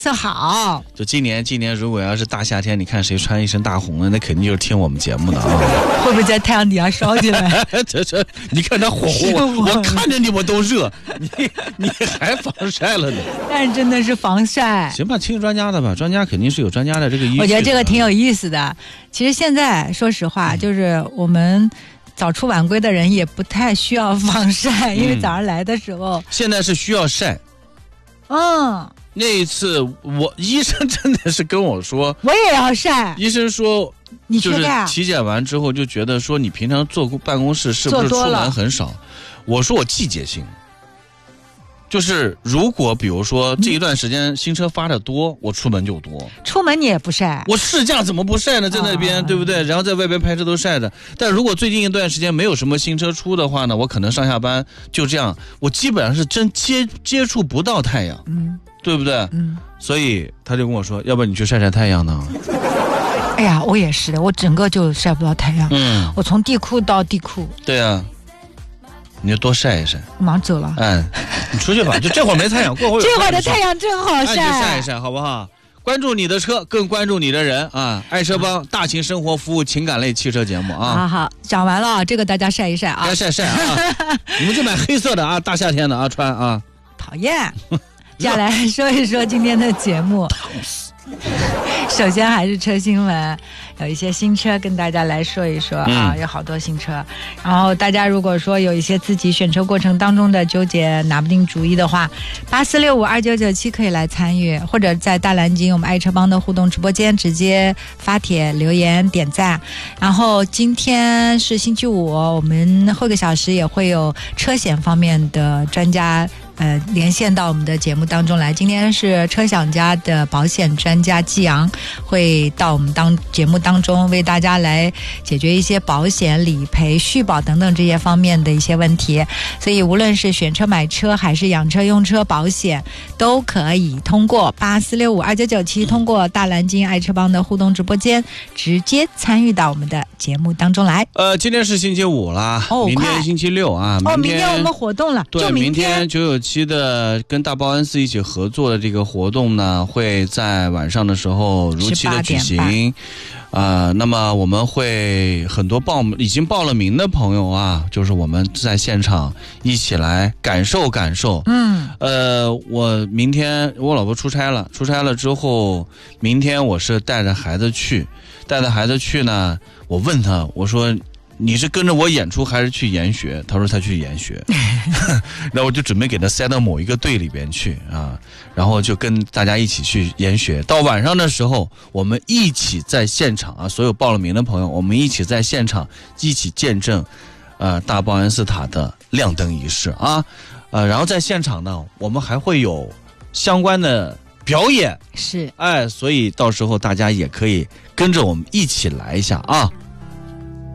色好。 就今年如果要是大夏天，你看谁穿一身大红的，那肯定就是听我们节目的啊。 会不会在太阳底下烧起来？ 这，你看他火我看着你我都热，你还防晒了呢？ 但是真的是防晒。 行吧，听专家的吧，专家肯定是有专家的这个依据。 我觉得这个挺有意思的。其实现在说实话，就是我们早出晚归的人也不太需要防晒，因为早上来的时候， 现在是需要晒。那一次医生真的是跟我说， 我也要晒。 医生说， 你缺钙啊？ 就是体检完之后就觉得说，你平常坐办公室是不是出门很少？我说我季节性，就是如果比如说这一段时间新车发的多，我出门就多。 出门你也不晒？我试驾怎么不晒呢？在那边对不对？然后在外边拍摄都晒的。但如果最近一段时间没有什么新车出的话呢，我可能上下班就这样，我基本上是真接触不到太阳。对不对？所以他就跟我说，要不然你去晒晒太阳呢？ 哎呀，我也是的，我整个就晒不到太阳。我从地库到地库。 对啊，你就多晒一晒。 我马上走了。 你出去吧，就这会儿没太阳，过会儿。 这会儿的太阳正好晒。 你晒一晒，好不好？关注你的车，更关注你的人啊！爱车帮大型生活服务情感类汽车节目啊！ 好，讲完了，这个大家晒一晒啊！ 该晒啊！你们就买黑色的啊，大夏天的啊穿啊！ 讨厌。接下来说一说今天的节目。首先还是车新闻，有一些新车跟大家来说一说啊，有好多新车。然后大家如果说有一些自己选车过程当中的纠结拿不定主意的话，84652997可以来参与，或者在大蓝鲸我们爱车帮的互动直播间直接发帖留言点赞。然后今天是星期五，我们后个小时也会有车险方面的专家连线到我们的节目当中来。今天是车享家的保险专家季阳会到我们节目当中为大家来解决一些保险理赔续保等等这些方面的一些问题。所以无论是选车买车还是养车用车保险，都可以通过84652997通过大蓝鲸爱车帮的互动直播间直接参与到我们的节目当中来。 今天是星期五啦，明天星期六啊。 明天我们活动了。 对，明天997的跟大报恩寺一起合作的这个活动呢，会在晚上的时候如期的举行。那么我们会很多已经报了名的朋友啊，就是我们在现场一起来感受。我明天我老婆出差了之后，明天我是带着孩子去呢，我问他，我说你是跟着我演出还是去研学？他说他去研学。那我就准备给他塞到某一个队里边去啊，然后就跟大家一起去研学。到晚上的时候，我们一起在现场啊，所有报了名的朋友，我们一起在现场一起见证大报恩寺塔的亮灯仪式啊。然后在现场呢，我们还会有相关的表演， 是， 所以到时候大家也可以跟着我们一起来一下啊。